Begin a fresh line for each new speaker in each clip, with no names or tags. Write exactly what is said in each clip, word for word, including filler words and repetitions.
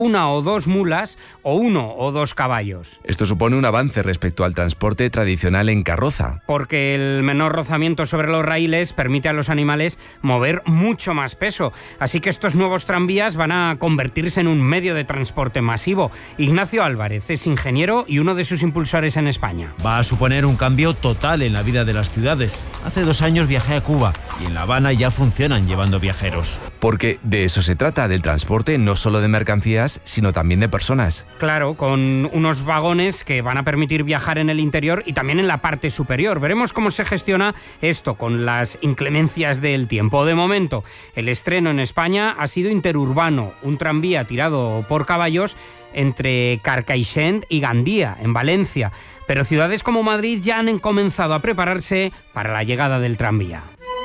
una o dos mulas o uno o dos caballos.
Esto supone un avance respecto al transporte tradicional en carroza.
Porque el menor rozamiento sobre los raíles permite a los animales mover mucho más peso. Así que estos nuevos tranvías van a convertirse en un medio de transporte masivo. Ignacio Álvarez es ingeniero y uno de sus impulsores en España.
Va a suponer un cambio total en la vida de las ciudades. Hace dos años viajé a Cuba y en La Habana ya funcionan llevando viajeros.
Porque de eso se trata, del transporte no solo de mercancías, sino también de personas.
Claro, con unos vagones que van a permitir viajar en el interior y también en la parte superior. Veremos cómo se gestiona esto con las inclemencias del tiempo. De momento, el estreno en España ha sido interurbano, un tranvía tirado por caballos entre Carcaixent y Gandía, en Valencia. Pero ciudades como Madrid ya han comenzado a prepararse para la llegada del tranvía.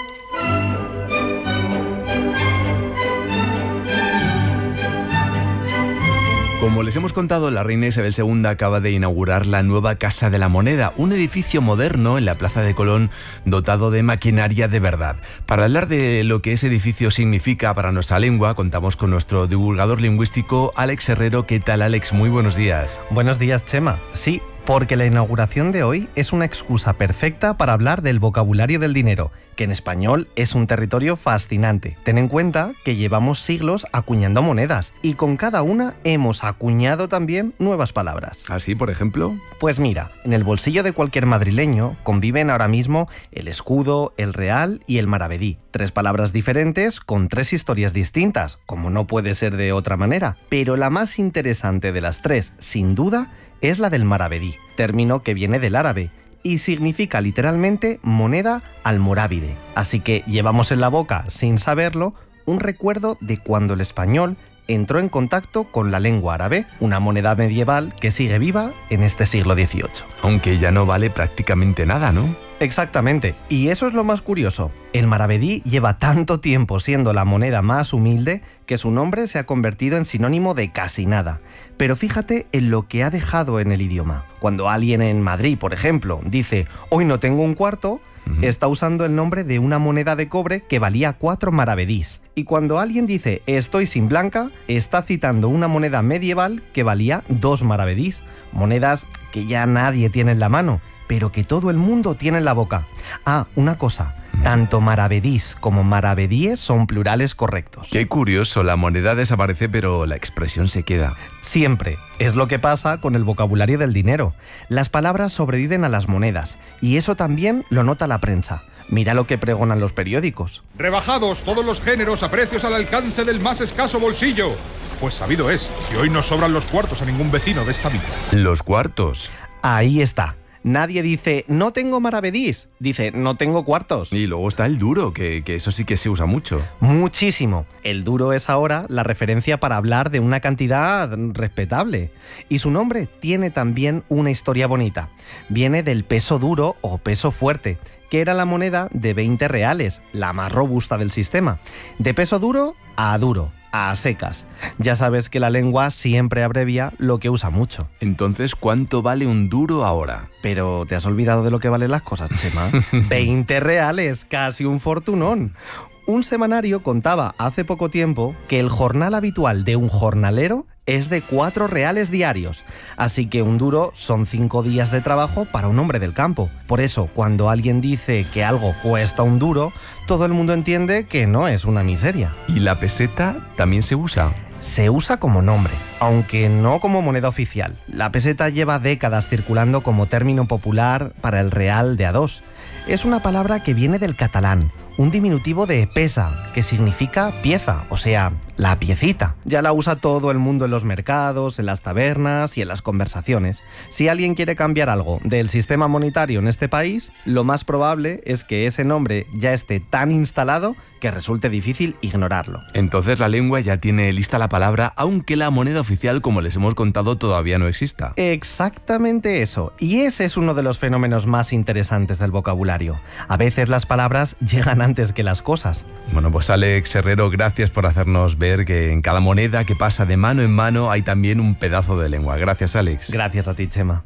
Como les hemos contado, la reina Isabel segunda acaba de inaugurar la nueva Casa de la Moneda, un edificio moderno en la Plaza de Colón dotado de maquinaria de verdad. Para hablar de lo que ese edificio significa para nuestra lengua, contamos con nuestro divulgador lingüístico, Alex Herrero. ¿Qué tal, Alex? Muy buenos días.
Buenos días, Chema. Sí, porque la inauguración de hoy es una excusa perfecta para hablar del vocabulario del dinero, que en español es un territorio fascinante. Ten en cuenta que llevamos siglos acuñando monedas y con cada una hemos acuñado también nuevas palabras.
¿Así, por ejemplo?
Pues mira, en el bolsillo de cualquier madrileño conviven ahora mismo el escudo, el real y el maravedí. Tres palabras diferentes con tres historias distintas, como no puede ser de otra manera. Pero la más interesante de las tres, sin duda, es la del maravedí, término que viene del árabe y significa literalmente moneda almorávide. Así que llevamos en la boca, sin saberlo, un recuerdo de cuando el español entró en contacto con la lengua árabe, una moneda medieval que sigue viva en este siglo dieciocho.
Aunque ya no vale prácticamente nada, ¿no?
Exactamente, y eso es lo más curioso. El maravedí lleva tanto tiempo siendo la moneda más humilde que su nombre se ha convertido en sinónimo de casi nada. Pero fíjate en lo que ha dejado en el idioma. Cuando alguien en Madrid, por ejemplo, dice «hoy no tengo un cuarto», uh-huh. está usando el nombre de una moneda de cobre que valía cuatro maravedís. Y cuando alguien dice «estoy sin blanca», está citando una moneda medieval que valía dos maravedís, monedas que ya nadie tiene en la mano, pero que todo el mundo tiene en la boca. Ah, una cosa, tanto maravedís como maravedíes son plurales correctos.
Qué curioso, la moneda desaparece pero la expresión se queda.
Siempre. Es lo que pasa con el vocabulario del dinero. Las palabras sobreviven a las monedas, y eso también lo nota la prensa. Mira lo que pregonan los periódicos.
Rebajados todos los géneros a precios al alcance del más escaso bolsillo. Pues sabido es que hoy no sobran los cuartos a ningún vecino de esta vida.
¿Los cuartos?
Ahí está. Nadie dice, no tengo maravedís, dice, no tengo cuartos.
Y luego está el duro, que, que eso sí que se usa mucho.
Muchísimo. El duro es ahora la referencia para hablar de una cantidad respetable. Y su nombre tiene también una historia bonita. Viene del peso duro o peso fuerte, que era la moneda de veinte reales, la más robusta del sistema. De peso duro a duro, a secas. Ya sabes que la lengua siempre abrevia lo que usa mucho.
Entonces, ¿cuánto vale un duro ahora?
Pero te has olvidado de lo que valen las cosas, Chema. veinte reales, casi un fortunón. Un semanario contaba hace poco tiempo que el jornal habitual de un jornalero es de cuatro reales diarios, así que un duro son cinco días de trabajo para un hombre del campo. Por eso, cuando alguien dice que algo cuesta un duro, todo el mundo entiende que no es una miseria.
¿Y la peseta también se usa?
Se usa como nombre, aunque no como moneda oficial. La peseta lleva décadas circulando como término popular para el real de a dos. Es una palabra que viene del catalán, un diminutivo de pesa, que significa pieza, o sea, la piecita. Ya la usa todo el mundo en los mercados, en las tabernas y en las conversaciones. Si alguien quiere cambiar algo del sistema monetario en este país, lo más probable es que ese nombre ya esté tan instalado que resulte difícil ignorarlo.
Entonces la lengua ya tiene lista la palabra, aunque la moneda oficial, como les hemos contado, todavía no exista.
Exactamente eso. Y ese es uno de los fenómenos más interesantes del vocabulario. A veces las palabras llegan antes que las cosas.
Bueno, pues Alex Herrero, gracias por hacernos ver que en cada moneda que pasa de mano en mano hay también un pedazo de lengua. Gracias, Alex.
Gracias a ti, Chema.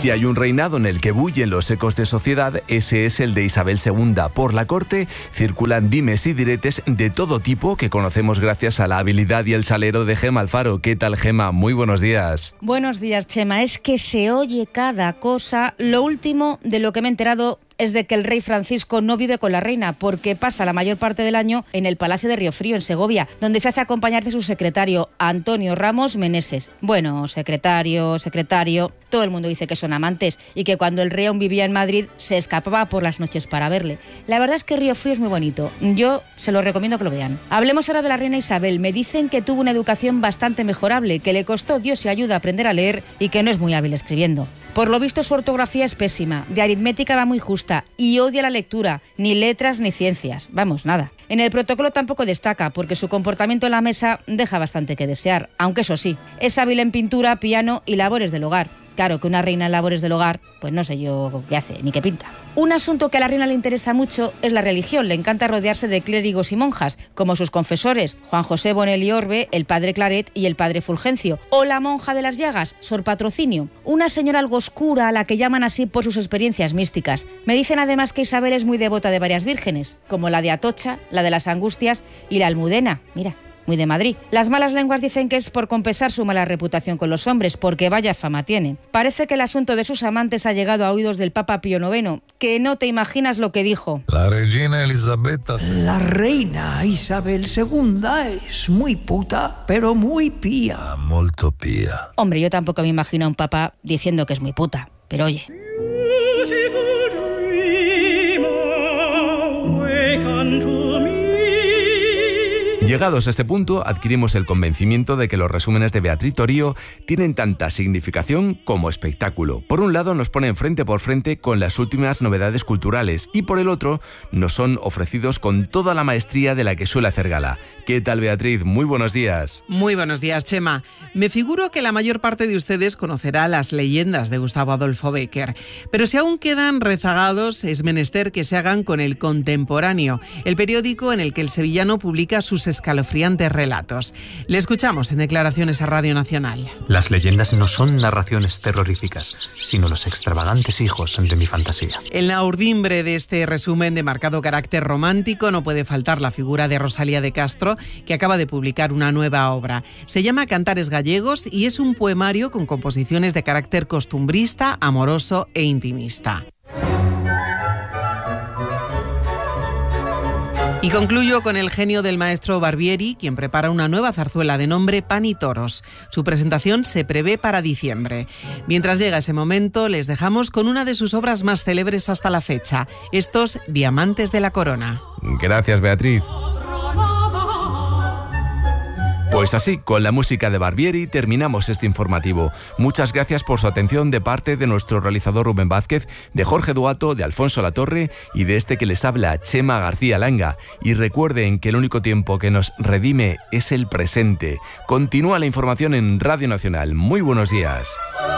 Si hay un reinado en el que bullen los ecos de sociedad, ese es el de Isabel segunda. Por la corte circulan dimes y diretes de todo tipo que conocemos gracias a la habilidad y el salero de Gema Alfaro. ¿Qué tal, Gema? Muy buenos días.
Buenos días, Chema. Es que se oye cada cosa. Lo último de lo que me he enterado es de que el rey Francisco no vive con la reina porque pasa la mayor parte del año en el Palacio de Riofrío, en Segovia, donde se hace acompañar de su secretario, Antonio Ramos Meneses. Bueno, secretario, secretario, todo el mundo dice que son amantes y que cuando el rey aún vivía en Madrid se escapaba por las noches para verle. La verdad es que Riofrío es muy bonito. Yo se lo recomiendo que lo vean. Hablemos ahora de la reina Isabel. Me dicen que tuvo una educación bastante mejorable, que le costó Dios y ayuda a aprender a leer y que no es muy hábil escribiendo. Por lo visto su ortografía es pésima, de aritmética va muy justa y odia la lectura, ni letras ni ciencias, vamos, nada. En el protocolo tampoco destaca porque su comportamiento en la mesa deja bastante que desear, aunque eso sí, es hábil en pintura, piano y labores del hogar. Claro que una reina en labores del hogar, pues no sé yo qué hace ni qué pinta. Un asunto que a la reina le interesa mucho es la religión. Le encanta rodearse de clérigos y monjas, como sus confesores, Juan José Bonelli Orbe, el padre Claret y el padre Fulgencio. O la monja de las llagas, Sor Patrocinio, una señora algo oscura a la que llaman así por sus experiencias místicas. Me dicen además que Isabel es muy devota de varias vírgenes, como la de Atocha, la de las Angustias y la Almudena. Mira, muy de Madrid. Las malas lenguas dicen que es por compensar su mala reputación con los hombres, porque vaya fama tiene. Parece que el asunto de sus amantes ha llegado a oídos del Papa Pío noveno, que no te imaginas lo que dijo.
La reina Elisabetta...
La reina Isabel segunda es muy puta, pero muy pía.
Molto pía.
Hombre, yo tampoco me imagino a un papa diciendo que es muy puta, pero oye...
Llegados a este punto, adquirimos el convencimiento de que los resúmenes de Beatriz Torío tienen tanta significación como espectáculo. Por un lado, nos ponen frente por frente con las últimas novedades culturales y por el otro, nos son ofrecidos con toda la maestría de la que suele hacer gala. ¿Qué tal, Beatriz? Muy buenos días.
Muy buenos días, Chema. Me figuro que la mayor parte de ustedes conocerá las leyendas de Gustavo Adolfo Bécquer, pero si aún quedan rezagados, es menester que se hagan con El Contemporáneo, el periódico en el que el sevillano publica sus escalofriantes relatos. Le escuchamos en declaraciones a Radio Nacional.
Las leyendas no son narraciones terroríficas, sino los extravagantes hijos de mi fantasía.
En la urdimbre de este resumen de marcado carácter romántico no puede faltar la figura de Rosalía de Castro, que acaba de publicar una nueva obra. Se llama Cantares Gallegos y es un poemario con composiciones de carácter costumbrista, amoroso e intimista. Y concluyo con el genio del maestro Barbieri, quien prepara una nueva zarzuela de nombre Pan y Toros. Su presentación se prevé para diciembre. Mientras llega ese momento, les dejamos con una de sus obras más célebres hasta la fecha, estos Diamantes de la Corona.
Gracias, Beatriz. Pues así, con la música de Barbieri, terminamos este informativo. Muchas gracias por su atención de parte de nuestro realizador Rubén Vázquez, de Jorge Duato, de Alfonso Latorre y de este que les habla, Chema García Langa. Y recuerden que el único tiempo que nos redime es el presente. Continúa la información en Radio Nacional. Muy buenos días.